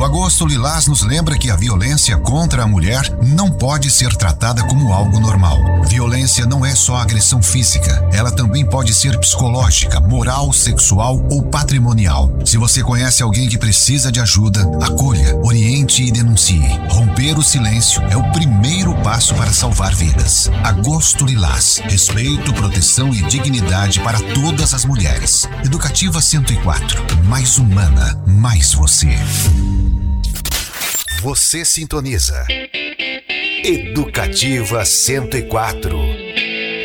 O Agosto Lilás nos lembra que a violência contra a mulher não pode ser tratada como algo normal. Violência não é só agressão física, ela também pode ser psicológica, moral, sexual ou patrimonial. Se você conhece alguém que precisa de ajuda, acolha, oriente e denuncie. Romper o silêncio é o primeiro passo para salvar vidas. Agosto Lilás. Respeito, proteção e dignidade para todas as mulheres. Educativa 104. Mais humana, mais você. Você sintoniza. Educativa 104.